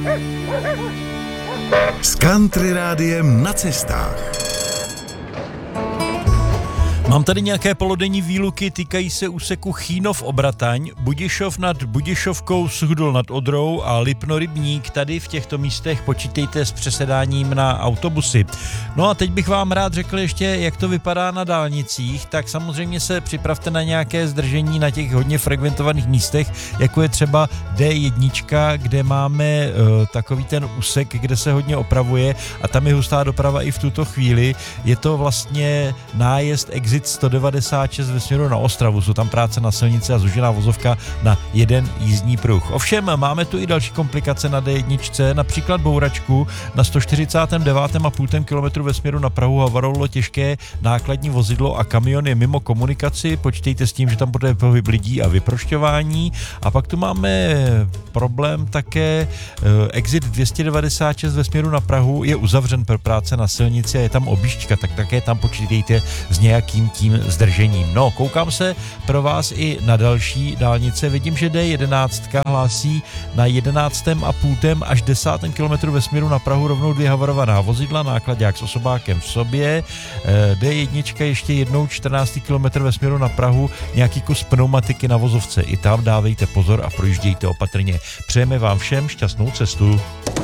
S Country Rádiem na cestách. Mám tady nějaké polodenní výluky, týkají se úseku Chýnov-Obrataň, Budišov nad Budišovkou, Suchdol nad Odrou a Lipno-Rybník. Tady v těchto místech počítejte s přesedáním na autobusy. No a teď bych vám rád řekl ještě, jak to vypadá na dálnicích, tak samozřejmě se připravte na nějaké zdržení na těch hodně frekventovaných místech, jako je třeba D1, kde máme takový ten úsek, kde se hodně opravuje a tam je hustá doprava i v tuto chvíli. Je to vlastně nájezd exit 196 ve směru na Ostravu. Jsou tam práce na silnici a zúžená vozovka na jeden jízdní pruh. Ovšem máme tu i další komplikace na D1, například bouračku na 149,5 km ve směru na Prahu havarovalo těžké nákladní vozidlo a kamion je mimo komunikaci. Počítejte s tím, že tam bude pohyb lidí a vyprošťování. A pak tu máme problém také exit 296 ve směru na Prahu je uzavřen pro práce na silnici a je tam objížďka, tak také tam počítejte s nějakým tím zdržením. No, koukám se pro vás i na další dálnice. Vidím, že D11 hlásí na 11,5 až 10 km ve směru na Prahu rovnou 2 havarovaná vozidla, nákladák s osobákem v sobě. D1 ještě jednou 14 km ve směru na Prahu, nějaký kus pneumatiky na vozovce. I tam dávejte pozor a projíždějte opatrně. Přejeme vám všem šťastnou cestu.